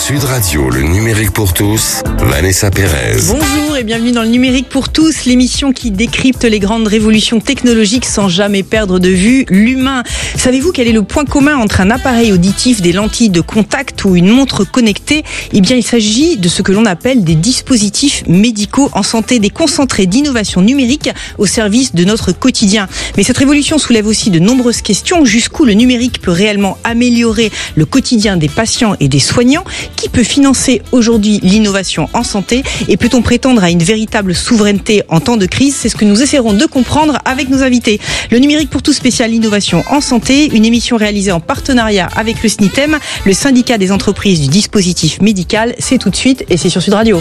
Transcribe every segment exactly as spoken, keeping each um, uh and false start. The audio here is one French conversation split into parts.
Sud Radio, le numérique pour tous, Vanessa Pérez. Bonjour et bienvenue dans le numérique pour tous, l'émission qui décrypte les grandes révolutions technologiques sans jamais perdre de vue l'humain. Savez-vous quel est le point commun entre un appareil auditif, des lentilles de contact ou une montre connectée ? Eh bien, il s'agit de ce que l'on appelle des dispositifs médicaux en santé, des concentrés d'innovation numérique au service de notre quotidien. Mais cette révolution soulève aussi de nombreuses questions. Jusqu'où le numérique peut réellement améliorer le quotidien des patients et des soignants ? Qui peut financer aujourd'hui l'innovation en santé ? Et peut-on prétendre à une véritable souveraineté en temps de crise ? C'est ce que nous essaierons de comprendre avec nos invités. Le numérique pour tous spécial innovation en santé, une émission réalisée en partenariat avec le S N I T E M, le syndicat des entreprises du dispositif médical. C'est tout de suite et c'est sur Sud Radio.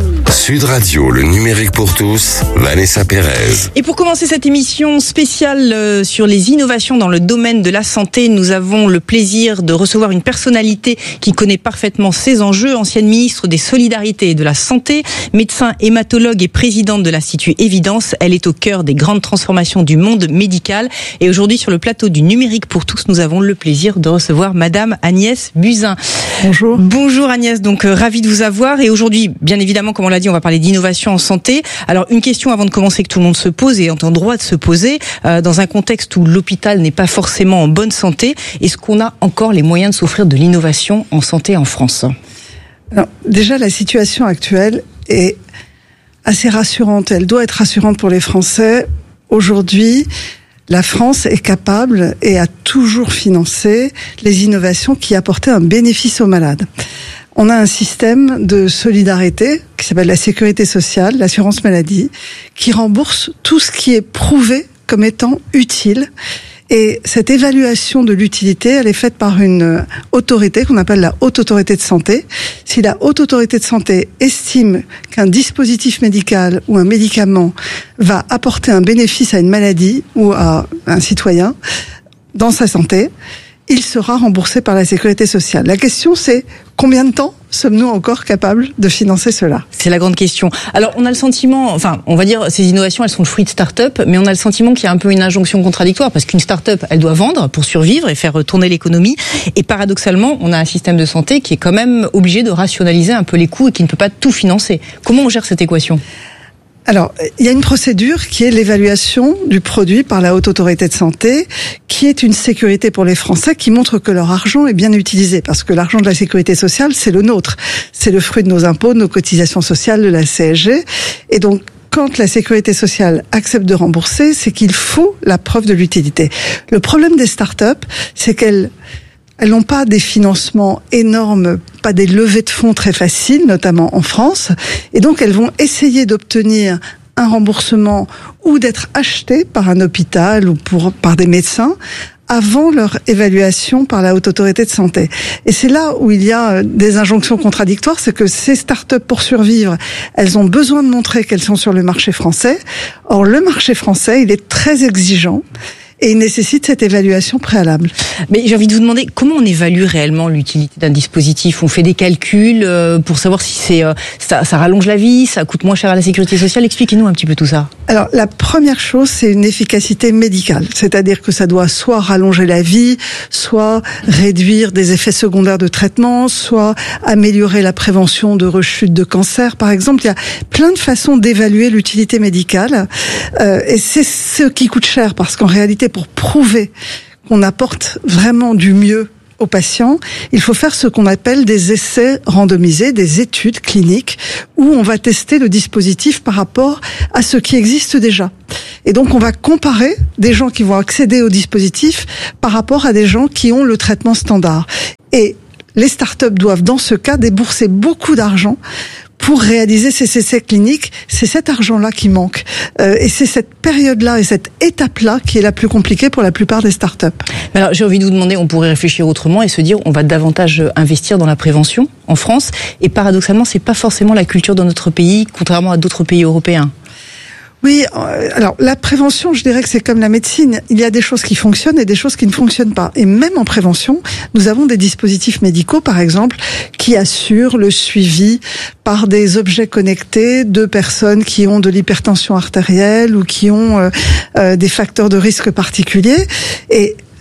Sud Radio, le numérique pour tous, Vanessa Pérez. Et pour commencer cette émission spéciale sur les innovations dans le domaine de la santé, nous avons le plaisir de recevoir une personnalité qui connaît parfaitement ces enjeux, ancienne ministre des Solidarités et de la Santé, médecin hématologue et présidente de l'Institut Évidence. Elle est au cœur des grandes transformations du monde médical. Et aujourd'hui, sur le plateau du numérique pour tous, nous avons le plaisir de recevoir Madame Agnès Buzyn. Bonjour. Bonjour Agnès, donc euh, ravie de vous avoir. Et aujourd'hui, bien évidemment, comme on l'a dit, on va parler d'innovation en santé. Alors, une question avant de commencer que tout le monde se pose et est en droit de se poser, euh, dans un contexte où l'hôpital n'est pas forcément en bonne santé, est-ce qu'on a encore les moyens de s'offrir de l'innovation en santé en France ? Alors, déjà, la situation actuelle est assez rassurante. Elle doit être rassurante pour les Français. Aujourd'hui, la France est capable et a toujours financé les innovations qui apportaient un bénéfice aux malades. On a un système de solidarité qui s'appelle la sécurité sociale, l'assurance maladie, qui rembourse tout ce qui est prouvé comme étant utile. Et cette évaluation de l'utilité, elle est faite par une autorité qu'on appelle la Haute Autorité de Santé. Si la Haute Autorité de Santé estime qu'un dispositif médical ou un médicament va apporter un bénéfice à une maladie ou à un citoyen dans sa santé, il sera remboursé par la sécurité sociale. La question, c'est combien de temps sommes-nous encore capables de financer cela ? C'est la grande question. Alors, on a le sentiment, enfin, on va dire, ces innovations, elles sont le fruit de start-up, mais on a le sentiment qu'il y a un peu une injonction contradictoire, parce qu'une start-up, elle doit vendre pour survivre et faire tourner l'économie. Et paradoxalement, on a un système de santé qui est quand même obligé de rationaliser un peu les coûts et qui ne peut pas tout financer. Comment on gère cette équation ? Alors, il y a une procédure qui est l'évaluation du produit par la Haute Autorité de Santé, qui est une sécurité pour les Français, qui montre que leur argent est bien utilisé. Parce que l'argent de la sécurité sociale, c'est le nôtre. C'est le fruit de nos impôts, de nos cotisations sociales, de la C S G. Et donc, quand la sécurité sociale accepte de rembourser, c'est qu'il faut la preuve de l'utilité. Le problème des startups, c'est qu'elles Elles n'ont pas des financements énormes, pas des levées de fonds très faciles, notamment en France. Et donc, elles vont essayer d'obtenir un remboursement ou d'être achetées par un hôpital ou pour, par des médecins avant leur évaluation par la Haute Autorité de Santé. Et c'est là où il y a des injonctions contradictoires, c'est que ces startups, pour survivre, elles ont besoin de montrer qu'elles sont sur le marché français. Or, le marché français, il est très exigeant. Et il nécessite cette évaluation préalable. Mais j'ai envie de vous demander, comment on évalue réellement l'utilité d'un dispositif ? On fait des calculs euh, pour savoir si c'est euh, ça, ça rallonge la vie, ça coûte moins cher à la sécurité sociale. Expliquez-nous un petit peu tout ça. Alors, la première chose, c'est une efficacité médicale. C'est-à-dire que ça doit soit rallonger la vie, soit réduire des effets secondaires de traitement, soit améliorer la prévention de rechute de cancer, par exemple. Il y a plein de façons d'évaluer l'utilité médicale. Euh, et c'est ce qui coûte cher, parce qu'en réalité, pour prouver qu'on apporte vraiment du mieux aux patients, il faut faire ce qu'on appelle des essais randomisés, des études cliniques, où on va tester le dispositif par rapport à ce qui existe déjà. Et donc, on va comparer des gens qui vont accéder au dispositif par rapport à des gens qui ont le traitement standard. Et les startups doivent, dans ce cas, débourser beaucoup d'argent pour réaliser ces essais cliniques. C'est cet argent-là qui manque. Euh, et c'est cette période-là et cette étape-là qui est la plus compliquée pour la plupart des startups. Mais alors, j'ai envie de vous demander, on pourrait réfléchir autrement et se dire, on va davantage investir dans la prévention en France. Et paradoxalement, c'est pas forcément la culture dans notre pays, contrairement à d'autres pays européens. Oui, alors la prévention, je dirais que c'est comme la médecine. Il y a des choses qui fonctionnent et des choses qui ne fonctionnent pas. Et même en prévention, nous avons des dispositifs médicaux, par exemple, qui assurent le suivi par des objets connectés de personnes qui ont de l'hypertension artérielle ou qui ont euh, euh, des facteurs de risque particuliers. Et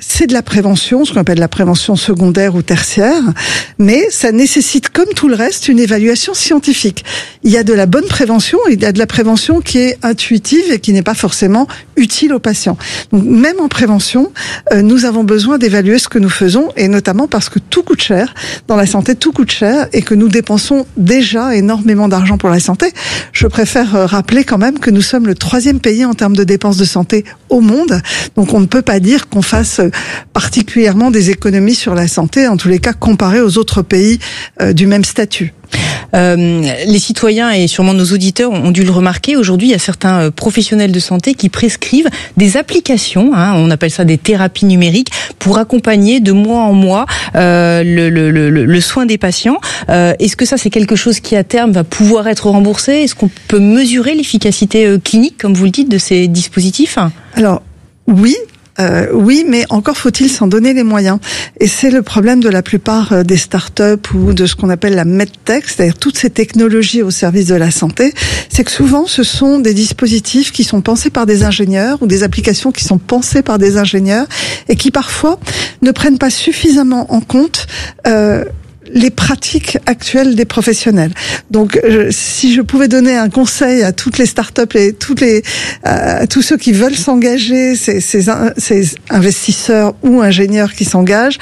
c'est de la prévention, ce qu'on appelle la prévention secondaire ou tertiaire, mais ça nécessite, comme tout le reste, une évaluation scientifique. Il y a de la bonne prévention, il y a de la prévention qui est intuitive et qui n'est pas forcément utile aux patients. Donc, même en prévention, euh, nous avons besoin d'évaluer ce que nous faisons, et notamment parce que tout coûte cher. Dans la santé, tout coûte cher, et que nous dépensons déjà énormément d'argent pour la santé. Je préfère rappeler quand même que nous sommes le troisième pays en termes de dépenses de santé au monde. Donc, on ne peut pas dire qu'on fasse particulièrement des économies sur la santé, en tous les cas comparé aux autres pays euh, du même statut. Euh, les citoyens et sûrement nos auditeurs ont dû le remarquer. Aujourd'hui, il y a certains professionnels de santé qui prescrivent des applications, hein, on appelle ça des thérapies numériques, pour accompagner de mois en mois euh, le, le, le, le soin des patients. Euh, est-ce que ça, c'est quelque chose qui, à terme, va pouvoir être remboursé ? Est-ce qu'on peut mesurer l'efficacité euh, clinique, comme vous le dites, de ces dispositifs ? Alors, oui. Euh, oui, mais encore faut-il s'en donner les moyens. Et c'est le problème de la plupart des startups ou de ce qu'on appelle la medtech, c'est-à-dire toutes ces technologies au service de la santé, c'est que souvent ce sont des dispositifs qui sont pensés par des ingénieurs ou des applications qui sont pensées par des ingénieurs et qui parfois ne prennent pas suffisamment en compte euh, les pratiques actuelles des professionnels. Donc, je, si je pouvais donner un conseil à toutes les startups et toutes les, à tous ceux qui veulent s'engager, ces, ces, ces investisseurs ou ingénieurs qui s'engagent,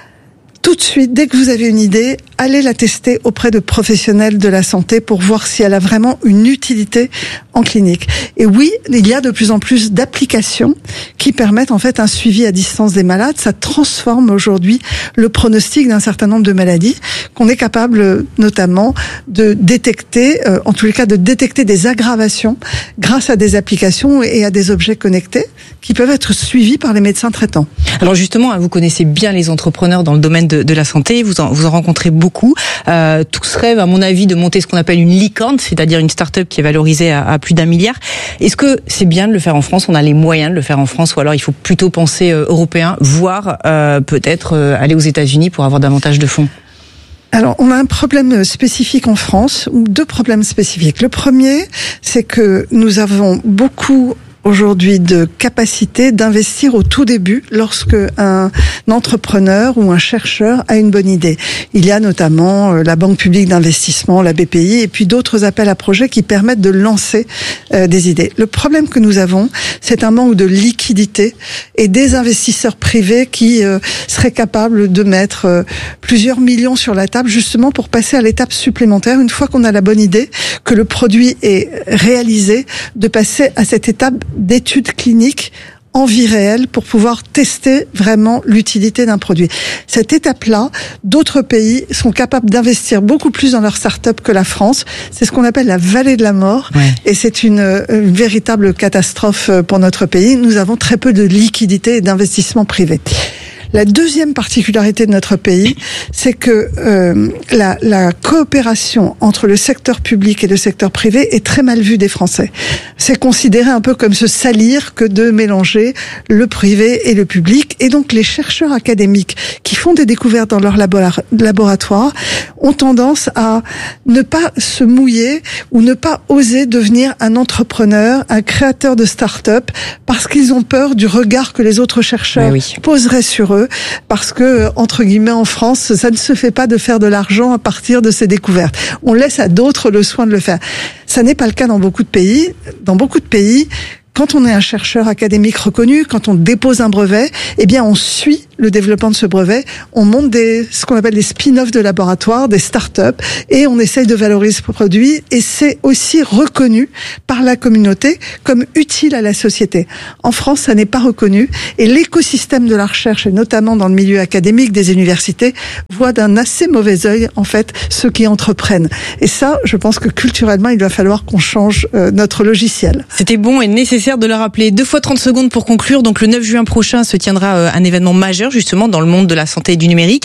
tout de suite, dès que vous avez une idée, allez la tester auprès de professionnels de la santé pour voir si elle a vraiment une utilité en clinique. Et oui, il y a de plus en plus d'applications qui permettent en fait un suivi à distance des malades. Ça transforme aujourd'hui le pronostic d'un certain nombre de maladies qu'on est capable notamment de détecter, euh, en tous les cas de détecter des aggravations grâce à des applications et à des objets connectés qui peuvent être suivis par les médecins traitants. Alors justement, vous connaissez bien les entrepreneurs dans le domaine de, de la santé, vous en, vous en rencontrez beaucoup. Euh, tous rêvent, à mon avis, de monter ce qu'on appelle une licorne, c'est-à-dire une start-up qui est valorisée à, à plus d'un milliard. Est-ce que c'est bien de le faire en France ? On a les moyens de le faire en France, ou alors il faut plutôt penser euh, européen, voire euh, peut-être euh, aller aux États-Unis pour avoir davantage de fonds ? Alors, on a un problème spécifique en France, ou deux problèmes spécifiques. Le premier, c'est que nous avons beaucoup aujourd'hui de capacité d'investir au tout début lorsque un entrepreneur ou un chercheur a une bonne idée. Il y a notamment la Banque publique d'investissement, la B P I, et puis d'autres appels à projets qui permettent de lancer euh, des idées. Le problème que nous avons, c'est un manque de liquidité et des investisseurs privés qui euh, seraient capables de mettre euh, plusieurs millions sur la table justement pour passer à l'étape supplémentaire, une fois qu'on a la bonne idée, que le produit est réalisé, de passer à cette étape d'études cliniques en vie réelle pour pouvoir tester vraiment l'utilité d'un produit. Cette étape-là, d'autres pays sont capables d'investir beaucoup plus dans leurs startups que la France. C'est ce qu'on appelle la vallée de la mort. Ouais. Et c'est une, une véritable catastrophe pour notre pays. Nous avons très peu de liquidités et d'investissements privés. La deuxième particularité de notre pays, c'est que euh, la, la coopération entre le secteur public et le secteur privé est très mal vue des Français. C'est considéré un peu comme se salir que de mélanger le privé et le public. Et donc les chercheurs académiques qui font des découvertes dans leur labora- laboratoire ont tendance à ne pas se mouiller ou ne pas oser devenir un entrepreneur, un créateur de start-up, parce qu'ils ont peur du regard que les autres chercheurs oui. poseraient sur eux. Parce que, entre guillemets, en France, ça ne se fait pas de faire de l'argent à partir de ces découvertes. On laisse à d'autres le soin de le faire. Ça n'est pas le cas dans beaucoup de pays. Dans beaucoup de pays, quand on est un chercheur académique reconnu, quand on dépose un brevet, eh bien, on suit le développement de ce brevet, on monte des, ce qu'on appelle des spin-offs de laboratoire, des start-up, et on essaye de valoriser ce produit, et c'est aussi reconnu par la communauté comme utile à la société. En France, ça n'est pas reconnu, et l'écosystème de la recherche, et notamment dans le milieu académique des universités, voit d'un assez mauvais œil, en fait, ceux qui entreprennent. Et ça, je pense que culturellement, il va falloir qu'on change euh, notre logiciel. C'était bon et nécessaire de le rappeler. Deux fois trente secondes pour conclure. Donc, le neuf juin prochain se tiendra euh, un événement majeur, justement, dans le monde de la santé et du numérique.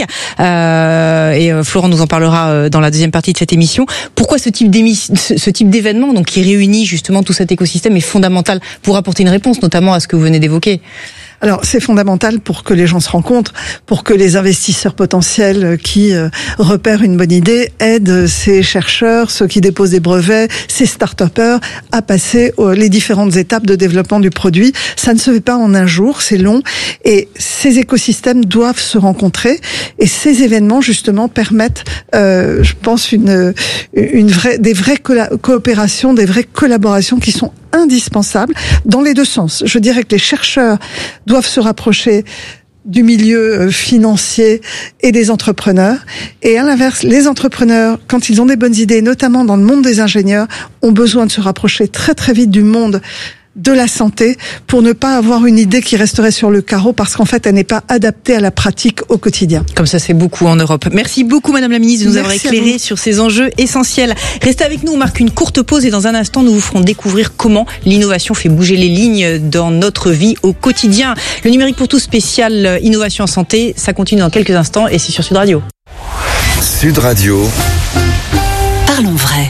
Euh, et euh, Florent nous en parlera euh, dans la deuxième partie de cette émission. Pourquoi ce type d'émission, ce, ce type d'événement, donc qui réunit justement tout cet écosystème, est fondamental pour apporter une réponse, notamment à ce que vous venez d'évoquer? Alors, c'est fondamental pour que les gens se rencontrent, pour que les investisseurs potentiels qui euh, repèrent une bonne idée aident ces chercheurs, ceux qui déposent des brevets, ces start-upers à passer euh, les différentes étapes de développement du produit. Ça ne se fait pas en un jour, c'est long, et ces écosystèmes doivent se rencontrer, et ces événements justement permettent, euh, je pense, une, une vraie, des vraies co- coopérations, des vraies collaborations qui sont indispensables dans les deux sens. Je dirais que les chercheurs doivent se rapprocher du milieu financier et des entrepreneurs. Et à l'inverse, les entrepreneurs, quand ils ont des bonnes idées, notamment dans le monde des ingénieurs, ont besoin de se rapprocher très très vite du monde de la santé pour ne pas avoir une idée qui resterait sur le carreau parce qu'en fait elle n'est pas adaptée à la pratique au quotidien. Comme ça c'est beaucoup en Europe. Merci beaucoup Madame la Ministre de nous Merci avoir éclairé sur ces enjeux essentiels. Restez avec nous, on marque une courte pause et dans un instant nous vous ferons découvrir comment l'innovation fait bouger les lignes dans notre vie au quotidien. Le numérique pour tous spécial innovation en santé, ça continue dans quelques instants et c'est sur Sud Radio. Sud Radio. Parlons vrai.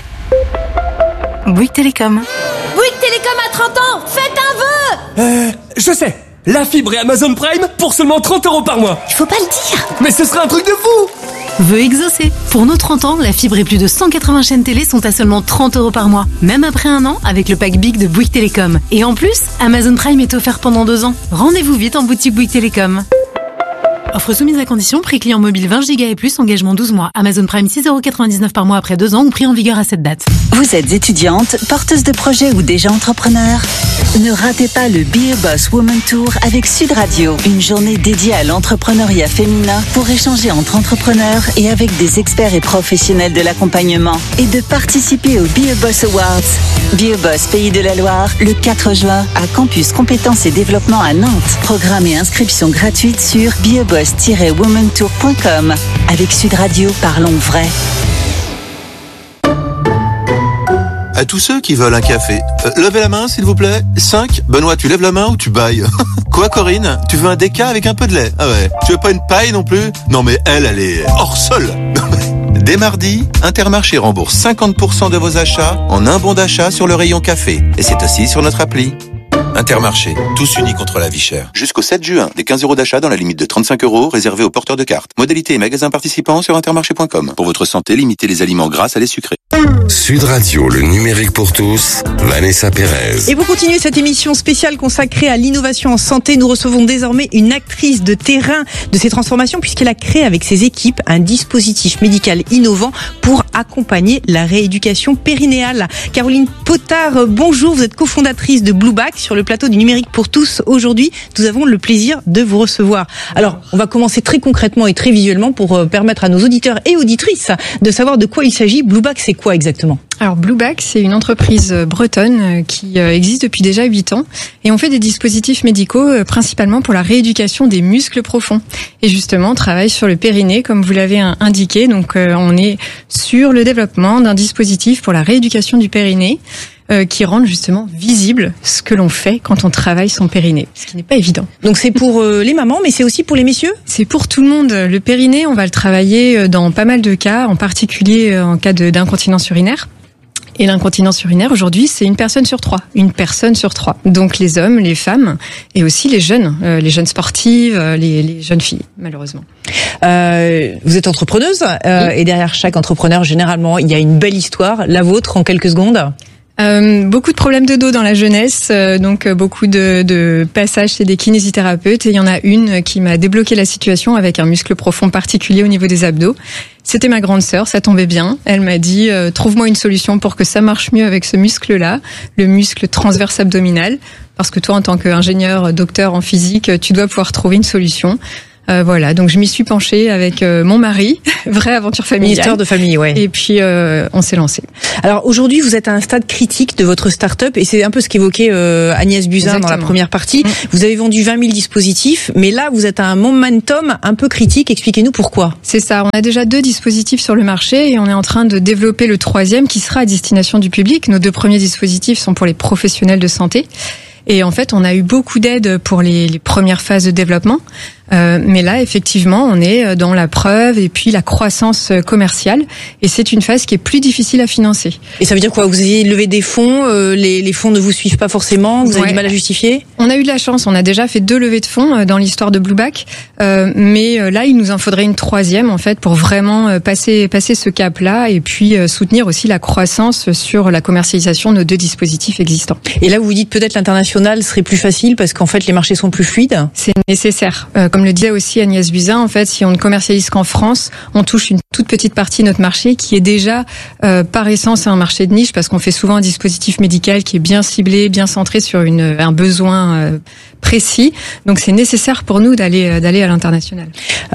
Bouygues Télécom. Bouygues Télécom a trente ans, faites un vœu. Euh, je sais. La fibre et Amazon Prime pour seulement trente euros par mois. Il faut pas le dire. Mais ce serait un truc de fou. Vœu exaucé. Pour nos trente ans, la fibre et plus de cent quatre-vingts chaînes télé sont à seulement trente euros par mois. Même après un an, avec le pack Big de Bouygues Télécom. Et en plus, Amazon Prime est offert pendant deux ans. Rendez-vous vite en boutique Bouygues Télécom. Offre soumise à condition, prix client mobile vingt gigas et plus, engagement douze mois. Amazon Prime six euros quatre-vingt-dix-neuf par mois après deux ans ou prix en vigueur à cette date. Vous êtes étudiante, porteuse de projet ou déjà entrepreneur? Ne ratez pas le Be a Boss Woman Tour avec Sud Radio. Une journée dédiée à l'entrepreneuriat féminin pour échanger entre entrepreneurs et avec des experts et professionnels de l'accompagnement. Et de participer au Be a Boss Awards. Be a Boss Pays de la Loire, le quatre juin, à Campus Compétences et Développement à Nantes. Programme et inscription gratuite sur be a boss tiret woman tour point com. Avec Sud Radio, parlons vrai. À tous ceux qui veulent un café, euh, levez la main s'il vous plaît. cinq. Benoît, tu lèves la main ou tu bailles? Quoi Corinne? Tu veux un déca avec un peu de lait? Ah ouais. Tu veux pas une paille non plus? Non mais elle, elle est hors sol. Dès mardi, Intermarché rembourse cinquante pour cent de vos achats en un bon d'achat sur le rayon café. Et c'est aussi sur notre appli. Intermarché, tous unis contre la vie chère. Jusqu'au sept juin, des quinze euros d'achat dans la limite de trente-cinq euros réservés aux porteurs de cartes. Modalité et magasins participants sur intermarché point com. Pour votre santé, limitez les aliments gras à les sucrés. Sud Radio, le numérique pour tous, Vanessa Pérez. Et pour continuer cette émission spéciale consacrée à l'innovation en santé, nous recevons désormais une actrice de terrain de ces transformations puisqu'elle a créé avec ses équipes un dispositif médical innovant pour accompagner la rééducation périnéale. Caroline Potard, bonjour, vous êtes cofondatrice de Blueback sur le plateau du numérique pour tous. Aujourd'hui, nous avons le plaisir de vous recevoir. Alors, on va commencer très concrètement et très visuellement pour permettre à nos auditeurs et auditrices de savoir de quoi il s'agit. Blueback, c'est quoi exactement ? Alors Blueback, c'est une entreprise bretonne qui existe depuis déjà huit ans et on fait des dispositifs médicaux principalement pour la rééducation des muscles profonds. Et justement, on travaille sur le périnée comme vous l'avez indiqué. Donc on est sur le développement d'un dispositif pour la rééducation du périnée euh, qui rende justement visible ce que l'on fait quand on travaille son périnée, ce qui n'est pas évident. Donc c'est pour euh, les mamans, mais c'est aussi pour les messieurs ? C'est pour tout le monde. Le périnée, on va le travailler dans pas mal de cas, en particulier en cas de, d'incontinence urinaire. Et l'incontinence urinaire, aujourd'hui, c'est une personne sur trois. Une personne sur trois. Donc les hommes, les femmes et aussi les jeunes, euh, les jeunes sportives, euh, les, les jeunes filles, malheureusement. Euh, vous êtes entrepreneuse euh, oui. Et derrière chaque entrepreneur, généralement, il y a une belle histoire. La vôtre, en quelques secondes ? Euh, beaucoup de problèmes de dos dans la jeunesse, euh, donc euh, beaucoup de, de passages chez des kinésithérapeutes. Et il y en a une qui m'a débloqué la situation avec un muscle profond particulier au niveau des abdos. C'était ma grande sœur, ça tombait bien. Elle m'a dit euh, trouve-moi une solution pour que ça marche mieux avec ce muscle-là, le muscle transverse abdominal, parce que toi, en tant qu'ingénieur, docteur en physique, tu dois pouvoir trouver une solution. Euh, voilà, donc je m'y suis penchée avec euh, mon mari, vraie aventure familiale. Une histoire de famille, ouais. Et puis euh, on s'est lancé. Alors aujourd'hui, vous êtes à un stade critique de votre start-up et c'est un peu ce qu'évoquait euh, Agnès Buzyn Exactement. Dans la première partie. Mmh. Vous avez vendu vingt mille dispositifs, mais là vous êtes à un momentum un peu critique. Expliquez-nous pourquoi. C'est ça. On a déjà deux dispositifs sur le marché et on est en train de développer le troisième qui sera à destination du public. Nos deux premiers dispositifs sont pour les professionnels de santé. Et en fait, on a eu beaucoup d'aide pour les, les premières phases de développement. Euh, mais là, effectivement, on est dans la preuve et puis la croissance commerciale. Et c'est une phase qui est plus difficile à financer. Et ça veut dire quoi? Vous avez levé des fonds, euh, les, les fonds ne vous suivent pas forcément, vous avez ouais. du mal à justifier? On a eu de la chance, on a déjà fait deux levées de fonds dans l'histoire de Blueback. Euh, mais là, il nous en faudrait une troisième, en fait, pour vraiment passer, passer ce cap-là et puis soutenir aussi la croissance sur la commercialisation de nos deux dispositifs existants. Et là, vous vous dites peut-être l'international serait plus facile parce qu'en fait, les marchés sont plus fluides? C'est nécessaire. Euh, comme le disait aussi Agnès Buzyn, en fait, si on ne commercialise qu'en France, on touche une toute petite partie de notre marché qui est déjà, euh, par essence, un marché de niche parce qu'on fait souvent un dispositif médical qui est bien ciblé, bien centré sur une, un besoin euh, précis. Donc, c'est nécessaire pour nous d'aller, d'aller à l'international.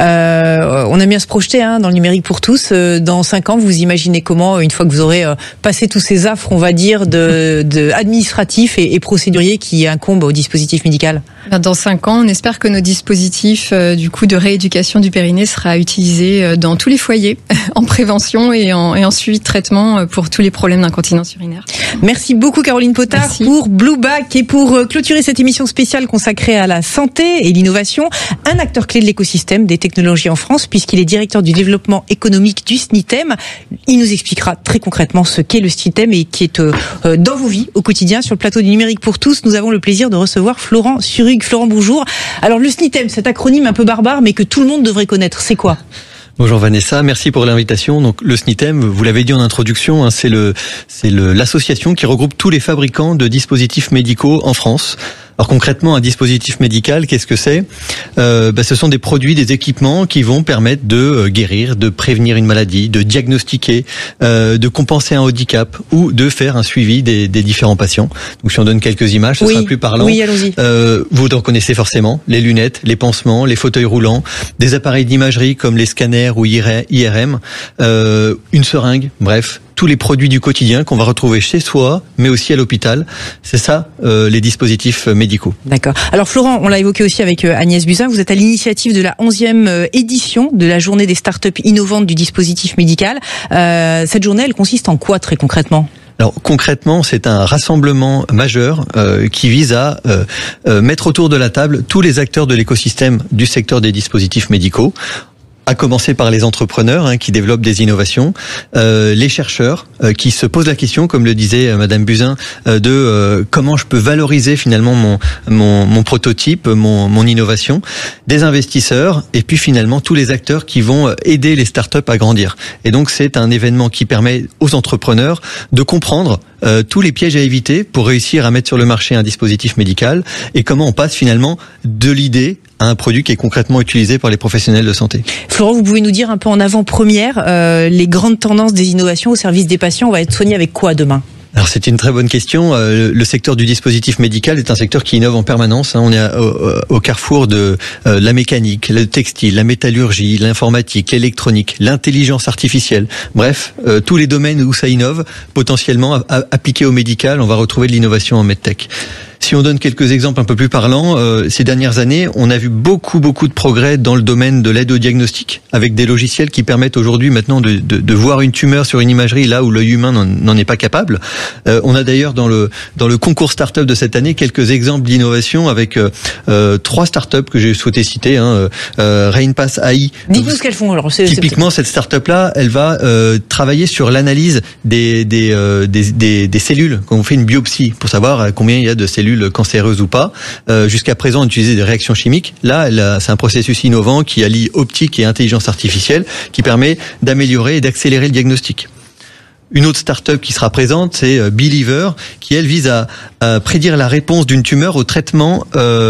Euh, on aime bien se projeter hein, dans le numérique pour tous. Euh, dans cinq ans, vous imaginez comment, une fois que vous aurez euh, passé tous ces affres, on va dire, de, de administratifs et, et procéduriers qui incombent au dispositif médical? Dans cinq ans, on espère que nos dispositifs euh, du coup de rééducation du périnée sera utilisés euh, dans tous les foyers, en prévention et en, et en suivi de traitement pour tous les problèmes d'incontinence urinaire. Merci beaucoup Caroline Potard Merci. pour Blueback et pour clôturer cette émission spéciale consacrée à la santé et l'innovation, un acteur clé de l'écosystème des technologies en France puisqu'il est directeur du développement économique du SNITEM. Il nous expliquera très concrètement ce qu'est le SNITEM et qui est euh, dans vos vies au quotidien. Sur le plateau du numérique pour tous, nous avons le plaisir de recevoir Florent Surrugue. Florent, bonjour. Alors le SNITEM, cet acronyme un peu barbare mais que tout le monde devrait connaître, c'est quoi? Bonjour Vanessa, merci pour l'invitation. Donc le SNITEM, vous l'avez dit en introduction, hein, c'est le c'est le l'association qui regroupe tous les fabricants de dispositifs médicaux en France. Alors concrètement, un dispositif médical, qu'est-ce que c'est? euh, bah, Ce sont des produits, des équipements qui vont permettre de euh, guérir, de prévenir une maladie, de diagnostiquer, euh, de compenser un handicap ou de faire un suivi des, des différents patients. Donc si on donne quelques images, ce oui. sera plus parlant. Oui, allons-y. Euh, vous en connaissez forcément, les lunettes, les pansements, les fauteuils roulants, des appareils d'imagerie comme les scanners ou I R M, euh, une seringue, bref, tous les produits du quotidien qu'on va retrouver chez soi, mais aussi à l'hôpital. C'est ça, euh, les dispositifs médicaux. D'accord. Alors Florent, on l'a évoqué aussi avec Agnès Buzyn, vous êtes à l'initiative de la onzième édition de la journée des startups innovantes du dispositif médical. Euh, cette journée, elle consiste en quoi très concrètement ? Alors concrètement, c'est un rassemblement majeur euh, qui vise à euh, euh, mettre autour de la table tous les acteurs de l'écosystème du secteur des dispositifs médicaux, à commencer par les entrepreneurs hein, qui développent des innovations, euh, les chercheurs euh, qui se posent la question, comme le disait euh, Madame Buzyn, euh, de euh, comment je peux valoriser finalement mon mon, mon prototype, mon, mon innovation, des investisseurs et puis finalement tous les acteurs qui vont aider les startups à grandir. Et donc c'est un événement qui permet aux entrepreneurs de comprendre euh, tous les pièges à éviter pour réussir à mettre sur le marché un dispositif médical et comment on passe finalement de l'idée à un produit qui est concrètement utilisé par les professionnels de santé. Florent, vous pouvez nous dire un peu en avant-première euh, les grandes tendances des innovations au service des patients. On va être soigné avec quoi demain ? Alors c'est une très bonne question. Euh, le secteur du dispositif médical est un secteur qui innove en permanence. Hein. On est au, au carrefour de euh, la mécanique, le textile, la métallurgie, l'informatique, l'électronique, l'intelligence artificielle. Bref, euh, tous les domaines où ça innove, potentiellement à, à, appliqué au médical, on va retrouver de l'innovation en medtech. Si on donne quelques exemples un peu plus parlants, euh, ces dernières années, on a vu beaucoup, beaucoup de progrès dans le domaine de l'aide au diagnostic, avec des logiciels qui permettent aujourd'hui maintenant de, de, de voir une tumeur sur une imagerie là où l'œil humain n'en est pas capable. Euh, on a d'ailleurs dans le dans le concours start-up de cette année quelques exemples d'innovation avec euh, euh, trois start-up que j'ai souhaité citer. Hein, euh, Rainpass A I. Dites-nous ce qu'elles font. Alors, c'est, typiquement, c'est... cette start-up là, elle va euh, travailler sur l'analyse des des, euh, des des des cellules quand on fait une biopsie pour savoir combien il y a de cellules cancéreuses ou pas. Euh, jusqu'à présent, on utilisait des réactions chimiques. Là, elle a, c'est un processus innovant qui allie optique et intelligence artificielle qui permet d'améliorer et d'accélérer le diagnostic. Une autre start-up qui sera présente, c'est Believer, qui elle vise à, à prédire la réponse d'une tumeur au traitement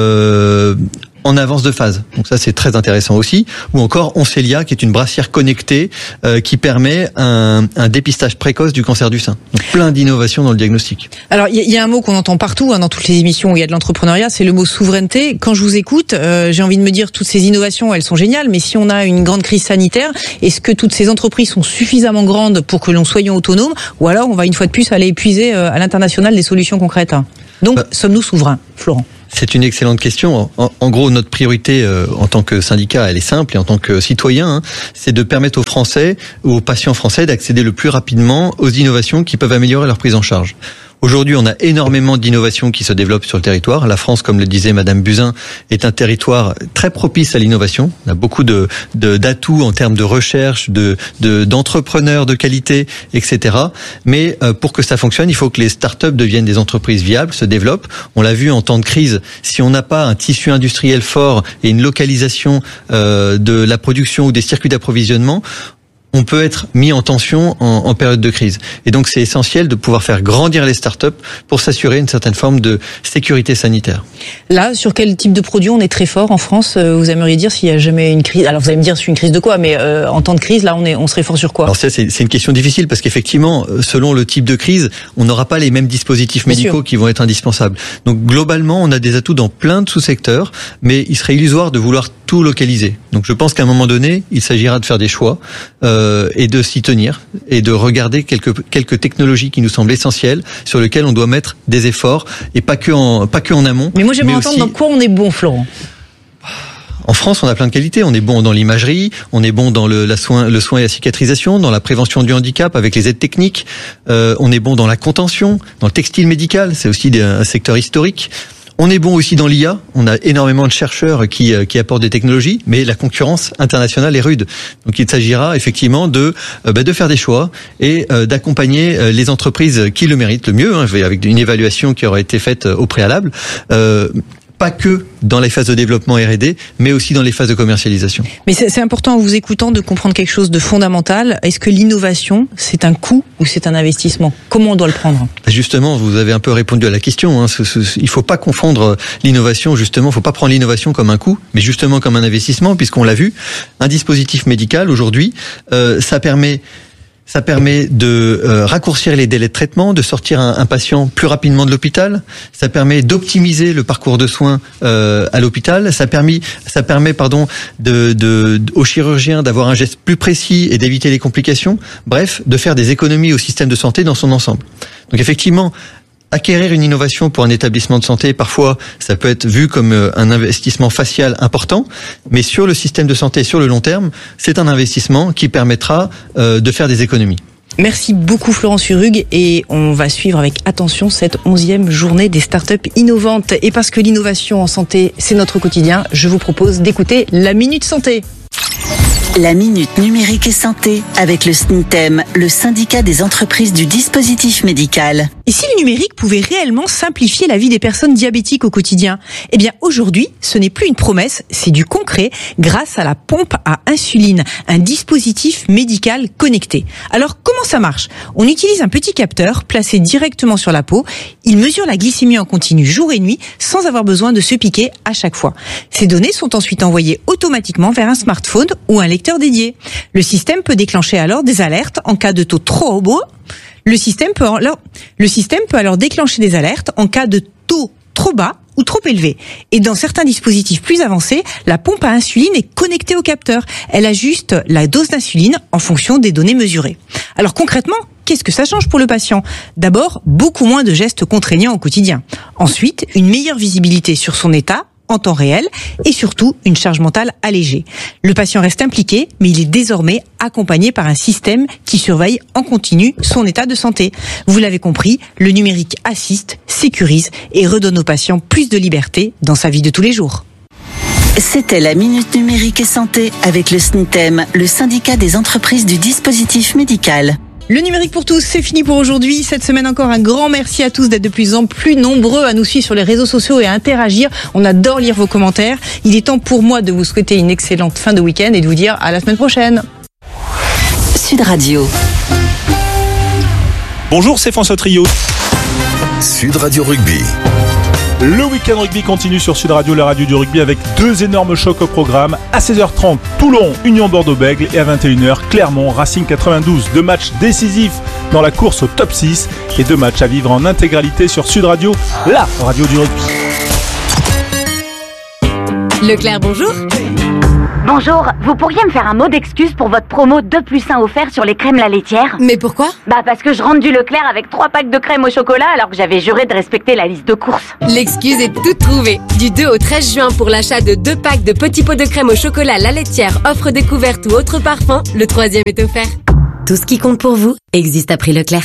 euh, en avance de phase. Donc ça, c'est très intéressant aussi. Ou encore Oncelia, qui est une brassière connectée euh, qui permet un, un dépistage précoce du cancer du sein. Donc plein d'innovations dans le diagnostic. Alors, il y, y a un mot qu'on entend partout hein, dans toutes les émissions où il y a de l'entrepreneuriat, c'est le mot souveraineté. Quand je vous écoute, euh, j'ai envie de me dire toutes ces innovations, elles sont géniales, mais si on a une grande crise sanitaire, est-ce que toutes ces entreprises sont suffisamment grandes pour que l'on soyons autonomes, ou alors on va une fois de plus aller épuiser euh, à l'international des solutions concrètes hein. Donc, bah, sommes-nous souverains, Florent ? C'est une excellente question. En, en gros, notre priorité euh, en tant que syndicat, elle est simple, et en tant que citoyen, hein, c'est de permettre aux Français, aux patients français, d'accéder le plus rapidement aux innovations qui peuvent améliorer leur prise en charge. Aujourd'hui, on a énormément d'innovations qui se développent sur le territoire. La France, comme le disait Madame Buzyn, est un territoire très propice à l'innovation. On a beaucoup de, de d'atouts en termes de recherche, de, de d'entrepreneurs de qualité, et cetera. Mais euh, pour que ça fonctionne, il faut que les startups deviennent des entreprises viables, se développent. On l'a vu en temps de crise. Si on n'a pas un tissu industriel fort et une localisation euh, de la production ou des circuits d'approvisionnement, on peut être mis en tension en, en période de crise. Et donc, c'est essentiel de pouvoir faire grandir les startups pour s'assurer une certaine forme de sécurité sanitaire. Là, sur quel type de produit on est très fort en France? Vous aimeriez dire s'il y a jamais une crise? Alors, vous allez me dire, c'est une crise de quoi? Mais euh, en temps de crise, là, on est, on serait fort sur quoi? Alors ça, c'est, c'est une question difficile parce qu'effectivement, selon le type de crise, on n'aura pas les mêmes dispositifs Bien médicaux sûr. qui vont être indispensables. Donc, globalement, on a des atouts dans plein de sous-secteurs, mais il serait illusoire de vouloir tout localiser. Donc, je pense qu'à un moment donné, il s'agira de faire des choix. Euh, et de s'y tenir et de regarder quelques quelques technologies qui nous semblent essentielles sur lesquelles on doit mettre des efforts et pas que en pas que en amont. Mais moi j'aimerais entendre aussi... dans quoi on est bon, Florent. En France, on a plein de qualités. On est bon dans l'imagerie, on est bon dans le, la soin, le soin et la cicatrisation, dans la prévention du handicap avec les aides techniques. Euh, on est bon dans la contention, dans le textile médical. C'est aussi des, un secteur historique. On est bon aussi dans l'I A. On a énormément de chercheurs qui, qui apportent des technologies, mais la concurrence internationale est rude. Donc, il s'agira effectivement de, euh, bah, de faire des choix et euh, d'accompagner euh, les entreprises qui le méritent le mieux, hein, avec une évaluation qui aura été faite au préalable. Euh, pas que dans les phases de développement R et D, mais aussi dans les phases de commercialisation. Mais c'est, c'est important en vous écoutant de comprendre quelque chose de fondamental. Est-ce que l'innovation, c'est un coût ou c'est un investissement? Comment on doit le prendre? Justement, vous avez un peu répondu à la question. Hein. Ce, ce, il faut pas confondre l'innovation, justement, il faut pas prendre l'innovation comme un coût, mais justement comme un investissement, puisqu'on l'a vu, un dispositif médical, aujourd'hui, euh, ça permet... Ça permet de euh, raccourcir les délais de traitement, de sortir un, un patient plus rapidement de l'hôpital. Ça permet d'optimiser le parcours de soins euh, à l'hôpital. Ça permet, ça permet, pardon, de, de, de, aux chirurgiens d'avoir un geste plus précis et d'éviter les complications. Bref, de faire des économies au système de santé dans son ensemble. Donc effectivement, acquérir une innovation pour un établissement de santé, parfois, ça peut être vu comme un investissement facial important, mais sur le système de santé, sur le long terme, c'est un investissement qui permettra euh, de faire des économies. Merci beaucoup Florent Surrugue et on va suivre avec attention cette onzième journée des startups innovantes. Et parce que l'innovation en santé, c'est notre quotidien, je vous propose d'écouter la Minute Santé. La Minute Numérique et Santé avec le S N I T E M, le syndicat des entreprises du dispositif médical. Et si le numérique pouvait réellement simplifier la vie des personnes diabétiques au quotidien? Eh bien aujourd'hui, ce n'est plus une promesse, c'est du concret grâce à la pompe à insuline, un dispositif médical connecté. Alors comment ça marche? On utilise un petit capteur placé directement sur la peau. Il mesure la glycémie en continu jour et nuit sans avoir besoin de se piquer à chaque fois. Ces données sont ensuite envoyées automatiquement vers un smartphone ou un lecteur dédié. Le système peut déclencher alors des alertes en cas de taux trop haut. Le système peut alors, le système peut alors déclencher des alertes en cas de taux trop bas ou trop élevé. Et dans certains dispositifs plus avancés, la pompe à insuline est connectée au capteur. Elle ajuste la dose d'insuline en fonction des données mesurées. Alors concrètement, qu'est-ce que ça change pour le patient? D'abord, beaucoup moins de gestes contraignants au quotidien. Ensuite, une meilleure visibilité sur son état en temps réel et surtout une charge mentale allégée. Le patient reste impliqué, mais il est désormais accompagné par un système qui surveille en continu son état de santé. Vous l'avez compris, le numérique assiste, sécurise et redonne au patient plus de liberté dans sa vie de tous les jours. C'était la Minute Numérique et Santé avec le S N I T E M, le syndicat des entreprises du dispositif médical. Le numérique pour tous, c'est fini pour aujourd'hui. Cette semaine encore, un grand merci à tous d'être de plus en plus nombreux à nous suivre sur les réseaux sociaux et à interagir. On adore lire vos commentaires. Il est temps pour moi de vous souhaiter une excellente fin de week-end et de vous dire à la semaine prochaine. Sud Radio. Bonjour, c'est François Trio. Sud Radio Rugby. Le week-end rugby continue sur Sud Radio, la radio du rugby, avec deux énormes chocs au programme. À seize heures trente, Toulon, Union Bordeaux-Bègles, et à vingt et une heures, Clermont, Racing quatre-vingt-douze. Deux matchs décisifs dans la course au top six et deux matchs à vivre en intégralité sur Sud Radio, la radio du rugby. Leclerc, bonjour. Bonjour, vous pourriez me faire un mot d'excuse pour votre promo deux plus un offert sur les crèmes la laitière? Mais pourquoi? Bah parce que je rentre du Leclerc avec trois packs de crème au chocolat alors que j'avais juré de respecter la liste de courses. L'excuse est toute trouvée. Du deux au treize juin, pour l'achat de deux packs de petits pots de crème au chocolat la laitière, offre découverte ou autre parfum, le troisième est offert. Tout ce qui compte pour vous existe à prix Leclerc.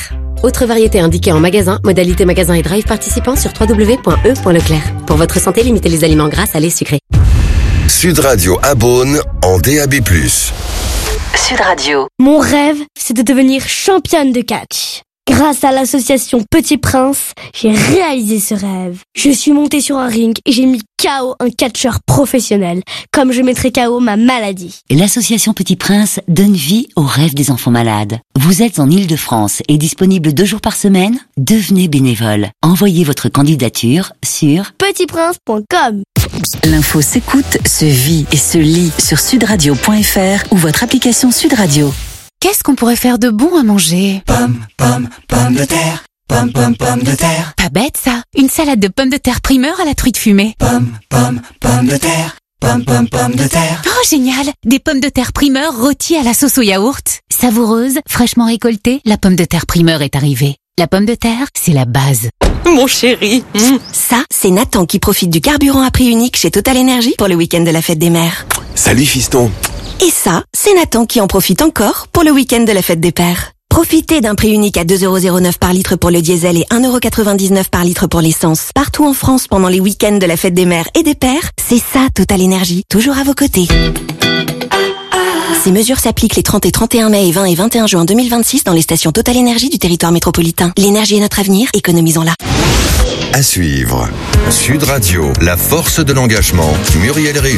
Autre variété indiquée en magasin, modalité magasin et drive participant sur w w w point e point leclerc. Pour votre santé, limitez les aliments gras, salés, sucrés. Sud Radio à Beaune en D A B plus. Sud Radio. Mon rêve, c'est de devenir championne de catch. Grâce à l'association Petit Prince, j'ai réalisé ce rêve. Je suis montée sur un ring et j'ai mis K O un catcheur professionnel, comme je mettrai K O ma maladie. L'association Petit Prince donne vie aux rêves des enfants malades. Vous êtes en Île-de-France et disponible deux jours par semaine? Devenez bénévole. Envoyez votre candidature sur petit prince point com. L'info s'écoute, se vit et se lit sur sudradio point f r ou votre application Sud Radio. Qu'est-ce qu'on pourrait faire de bon à manger? Pomme, pomme, pomme de terre. Pomme, pomme, pomme de terre. Pas bête ça. Une salade de pommes de terre primeur à la truite fumée. Pomme, pomme, pomme de terre. Pomme, pomme, pomme de terre. Oh génial. Des pommes de terre primeur rôties à la sauce au yaourt. Savoureuse, fraîchement récoltée, la pomme de terre primeur est arrivée. La pomme de terre, c'est la base. Mon chéri. Mmh. Ça, c'est Nathan qui profite du carburant à prix unique chez Total Energy pour le week-end de la fête des mères. Salut fiston. Et ça, c'est Nathan qui en profite encore pour le week-end de la fête des pères. Profitez d'un prix unique à deux euros zéro neuf par litre pour le diesel et un euro quatre-vingt-dix-neuf par litre pour l'essence. Partout en France pendant les week-ends de la fête des mères et des pères, c'est ça Total Energy, toujours à vos côtés. Ces mesures s'appliquent les trente et trente et un mai et vingt et vingt et un juin deux mille vingt-six dans les stations Total Energy du territoire métropolitain. L'énergie est notre avenir, économisons-la. À suivre. Sud Radio, la force de l'engagement. Muriel Ré.